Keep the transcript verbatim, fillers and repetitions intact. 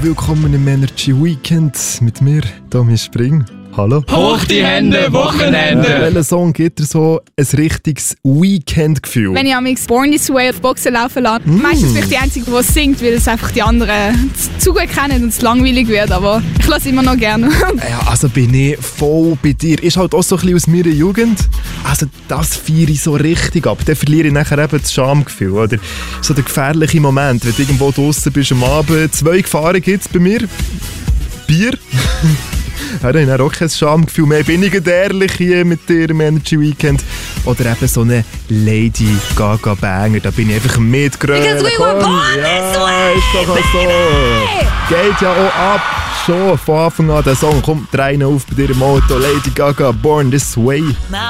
willkommen im Energy Weekend mit mir, Tommy Spring. Hallo. Hoch die Hände, Wochenende! Äh, welcher Song gibt dir so ein richtiges Weekend-Gefühl? Wenn ich am Born This Way auf Boxen laufen lasse, mm. meistens bin ich die Einzige, die es singt, weil es einfach die anderen zu gut kennen und es langweilig wird, aber ich lasse es immer noch gerne. Ja, also bin ich voll bei dir. Ist halt auch so ein bisschen aus meiner Jugend. Also das feiere ich so richtig ab. Dann verliere ich nachher eben das Schamgefühl. Oder so der gefährliche Moment, wenn du irgendwo draussen bist am Abend. Zwei Gefahren gibt es bei mir. Bier. Ja, dann habe ich auch kein Schamgefühl mehr. Bin ich ehrlich hier mit dir im Energy Weekend? Oder eben so eine Lady Gaga Banger. Da bin ich einfach mitgerönt. Because we were born this way, ist doch auch so. Geht ja auch ab. Schon von Anfang an der Song. Kommt rein auf bei dir im Auto. Lady Gaga, Born This Way.